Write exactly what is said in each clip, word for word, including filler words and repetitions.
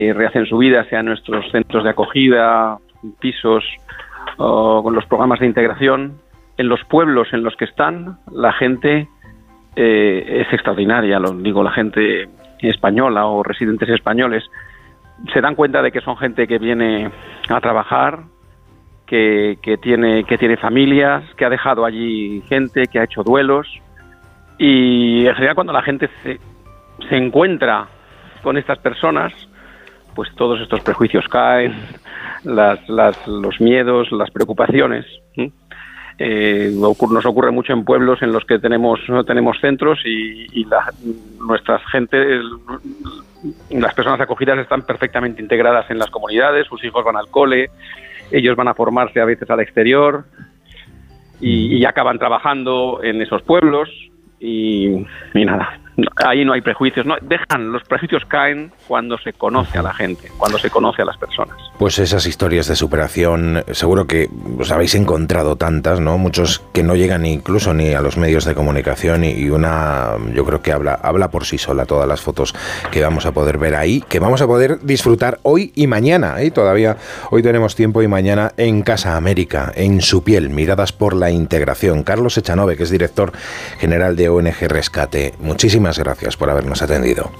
rehacen su vida, sean nuestros centros de acogida, pisos o con los programas de integración. En los pueblos en los que están, la gente eh, es extraordinaria, lo digo, la gente española o residentes españoles se dan cuenta de que son gente que viene a trabajar, que, que tiene que tiene familias, que ha dejado allí gente, que ha hecho duelos, y en general cuando la gente se, se encuentra con estas personas, pues todos estos prejuicios caen, las, las, los miedos, las preocupaciones. ¿sí? Eh, nos ocurre mucho en pueblos en los que tenemos no tenemos centros y, y la, nuestras gente, las personas acogidas están perfectamente integradas en las comunidades, sus hijos van al cole, ellos van a formarse a veces al exterior y, y acaban trabajando en esos pueblos y, y nada. Ahí no hay prejuicios, no dejan, los prejuicios caen cuando se conoce a la gente, cuando se conoce a las personas. Pues esas historias de superación, seguro que os habéis encontrado tantas, ¿no? Muchos que no llegan incluso ni a los medios de comunicación y una, yo creo que habla, habla por sí sola todas las fotos que vamos a poder ver ahí, que vamos a poder disfrutar hoy y mañana, ¿eh? Todavía hoy tenemos tiempo y mañana en Casa América, en Su Piel, miradas por la integración. Carlos Echanove, que es director general de O N G Rescate, muchísimas gracias por habernos atendido.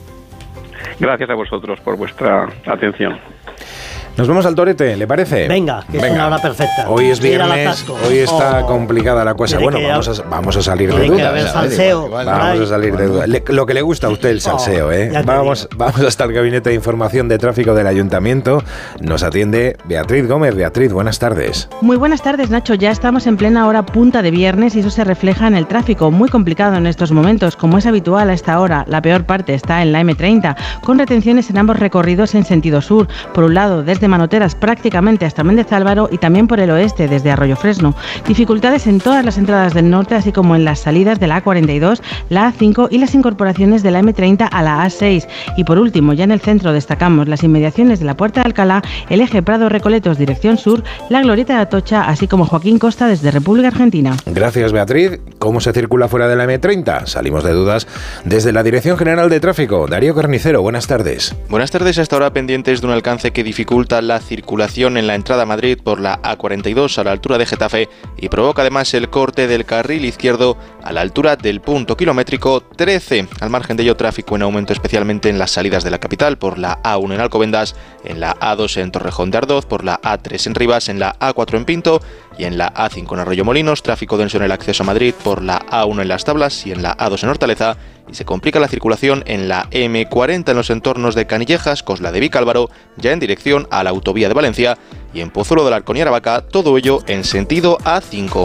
Gracias a vosotros por vuestra atención. Nos vamos al torete, ¿le parece? Venga, que Venga. es una hora perfecta. Hoy es viernes, hoy está oh. complicada la cosa. Bueno, vamos a, vamos a salir de dudas. Que salseo, vamos a salir de dudas. Le, lo que le gusta a usted el salseo, oh, ¿eh? Vamos, vamos hasta el Gabinete de Información de Tráfico del Ayuntamiento. Nos atiende Beatriz Gómez. Beatriz, buenas tardes. Muy buenas tardes, Nacho. Ya estamos en plena hora punta de viernes y eso se refleja en el tráfico, muy complicado en estos momentos. Como es habitual a esta hora, la peor parte está en la eme treinta, con retenciones en ambos recorridos en sentido sur. Por un lado, desde Manoteras prácticamente hasta Méndez Álvaro y también por el oeste desde Arroyo Fresno. Dificultades en todas las entradas del norte, así como en las salidas de la A cuarenta y dos, la A cinco y las incorporaciones de la eme treinta a la A seis. Y por último, ya en el centro destacamos las inmediaciones de la Puerta de Alcalá, el eje Prado-Recoletos dirección sur, la Glorieta de Atocha, así como Joaquín Costa desde República Argentina. Gracias, Beatriz. ¿Cómo se circula fuera de la eme treinta? Salimos de dudas desde la Dirección General de Tráfico. Darío Carnicero, buenas tardes. Buenas tardes. Hasta ahora pendientes de un alcance que dificulta la circulación en la entrada a Madrid por la A cuarenta y dos a la altura de Getafe y provoca además el corte del carril izquierdo a la altura del punto kilométrico trece. Al margen de ello, tráfico en aumento especialmente en las salidas de la capital por la A uno en Alcobendas, en la A dos en Torrejón de Ardoz, por la A tres en Rivas, en la A cuatro en Pinto y en la A cinco en Arroyomolinos. Tráfico denso en el acceso a Madrid por la A uno en Las Tablas y en la A dos en Hortaleza. Y se complica la circulación en la eme cuarenta en los entornos de Canillejas, Cosla de Vicálvaro, ya en dirección a la autovía de Valencia, y en Pozuelo del Arcón y Aravaca, todo ello en sentido A cinco.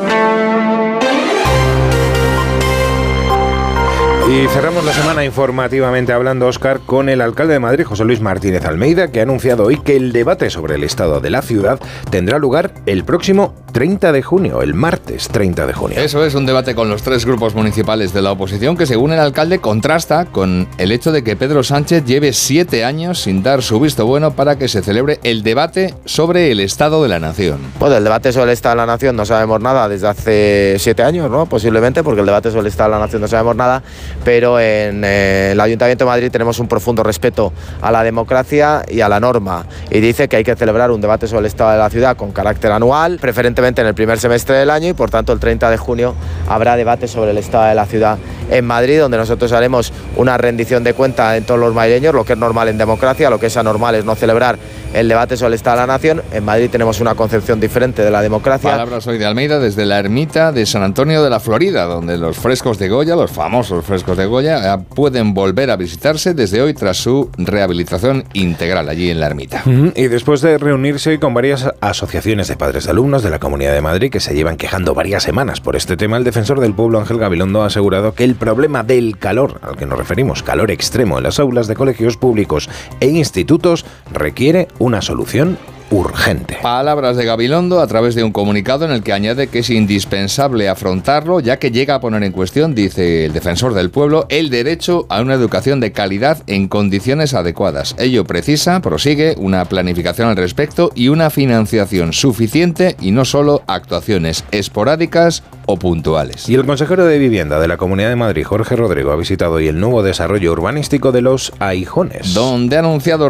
Y cerramos la semana informativamente hablando, Óscar, con el alcalde de Madrid, José Luis Martínez Almeida, que ha anunciado hoy que el debate sobre el estado de la ciudad tendrá lugar el próximo treinta de junio, el martes treinta de junio. Eso es, un debate con los tres grupos municipales de la oposición que, según el alcalde, contrasta con el hecho de que Pedro Sánchez lleve siete años sin dar su visto bueno para que se celebre el debate sobre el estado de la nación. Bueno, el debate sobre el estado de la nación no sabemos nada desde hace siete años, ¿no? Posiblemente, porque el debate sobre el estado de la nación no sabemos nada, pero en eh, el Ayuntamiento de Madrid tenemos un profundo respeto a la democracia y a la norma, y dice que hay que celebrar un debate sobre el estado de la ciudad con carácter anual, preferentemente en el primer semestre del año, y por tanto el treinta de junio habrá debate sobre el estado de la ciudad en Madrid, donde nosotros haremos una rendición de cuenta en todos los madrileños, lo que es normal en democracia. Lo que es anormal es no celebrar el debate sobre el estado de la nación. En Madrid tenemos una concepción diferente de la democracia. Palabras hoy de Almeida desde la ermita de San Antonio de la Florida, donde los frescos de Goya, los famosos frescos de Goya, pueden volver a visitarse desde hoy tras su rehabilitación integral allí en la ermita. Uh-huh. Y después de reunirse con varias asociaciones de padres de alumnos de la Comunidad de Madrid que se llevan quejando varias semanas por este tema, el defensor del pueblo, Ángel Gabilondo, ha asegurado que el problema del calor, al que nos referimos, calor extremo en las aulas de colegios públicos e institutos, requiere una solución urgente. Palabras de Gabilondo a través de un comunicado en el que añade que es indispensable afrontarlo, ya que llega a poner en cuestión, dice el defensor del pueblo, el derecho a una educación de calidad en condiciones adecuadas. Ello precisa, prosigue, una planificación al respecto y una financiación suficiente y no solo actuaciones esporádicas o puntuales. Y el consejero de Vivienda de la Comunidad de Madrid, Jorge Rodrigo, ha visitado hoy el nuevo desarrollo urbanístico de Los Aijones, donde ha anunciado